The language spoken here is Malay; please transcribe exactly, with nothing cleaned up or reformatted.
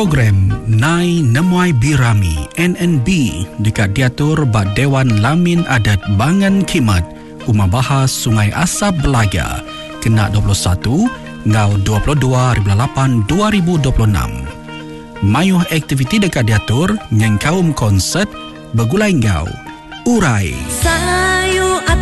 Program Nai Nemuai Birami N N B dekat diatur ba Dewan Lamin Adat Bangan Kimat Umar Bahas Sungai Asap Belaga kena dua puluh satu ngau dua puluh dua bulan lapan dua ribu dua puluh enam. Mayuh aktiviti dekat diatur nyeng kaum konsert begulai ngau urai Sayu